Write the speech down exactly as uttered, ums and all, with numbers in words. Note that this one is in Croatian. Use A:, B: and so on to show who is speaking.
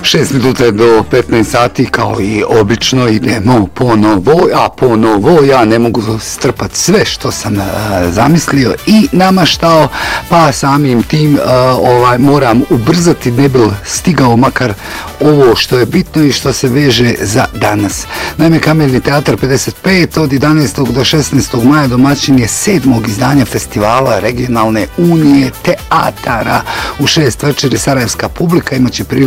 A: šest minuta do petnaest sati, kao i obično idemo ponovo, a ponovo ja ne mogu strpati sve što sam uh, zamislio i namaštao, pa samim tim uh, ovaj, moram ubrzati, ne bil stigao makar ovo što je bitno i što se veže za danas. Naime, Kamerni teatar pedeset pet od jedanaestog do šesnaestog maja domaćin je sedmog izdanja festivala Regionalne unije teatara. U šest večeri sarajevska publika imaće priliku